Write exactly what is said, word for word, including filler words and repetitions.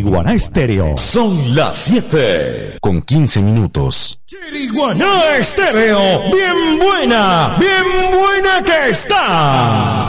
Chiriguaná Estéreo. Son las siete con quince minutos. Chiriguaná Estéreo, bien buena, bien buena que está.